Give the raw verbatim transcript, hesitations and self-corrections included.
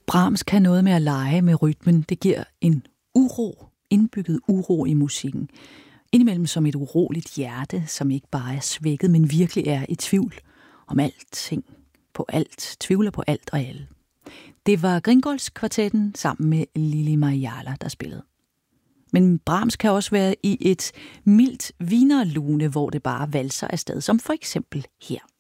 Brahms kan noget med at lege med rytmen. Det giver en uro, indbygget uro i musikken. Indimellem som et uroligt hjerte, som ikke bare er svækket, men virkelig er i tvivl om alting, på alt, tvivler på alt og alle. Det var Gringolds-kvartetten sammen med Lili Marjala, der spillede. Men Brahms kan også være i et mildt wienerlune, hvor det bare valser afsted, som for eksempel her.